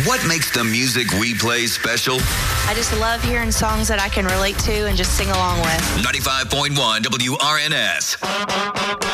What makes the music we play special? I just love hearing songs that I can relate to and just sing along with. 95.1 WRNS.